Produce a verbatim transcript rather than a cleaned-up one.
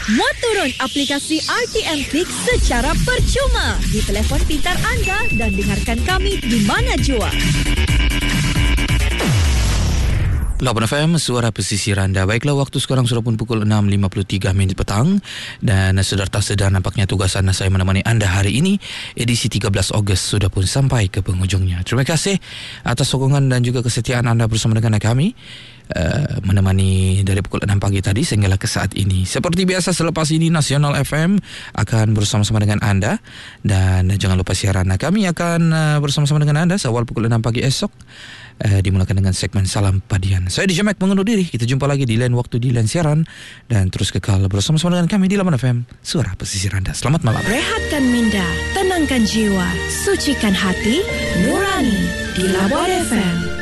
Muat turun aplikasi R T M Click secara percuma di telefon pintar anda dan dengarkan kami di mana jua. lapan F M, suara pesisir anda. Baiklah, waktu sekarang sudah pun pukul enam lima puluh tiga minit petang. Dan sedar tak sedar nampaknya tugasan saya menemani anda hari ini, edisi tiga belas Ogos sudah pun sampai ke penghujungnya. Terima kasih atas sokongan dan juga kesetiaan anda bersama dengan kami, uh, menemani dari pukul enam pagi tadi sehinggalah ke saat ini. Seperti biasa, selepas ini Nasional F M akan bersama-sama dengan anda. Dan jangan lupa siaran kami akan uh, bersama-sama dengan anda seawal pukul enam pagi esok. Uh, dimulakan dengan segmen Salam Padian. Saya D J Mac mengundur diri. Kita jumpa lagi di lain waktu, di lain siaran. Dan terus kekal bersama-sama dengan kami di lapan F M, suara pesisir anda. Selamat malam. Rehatkan minda, tenangkan jiwa, sucikan hati, nurani di Labuan F M.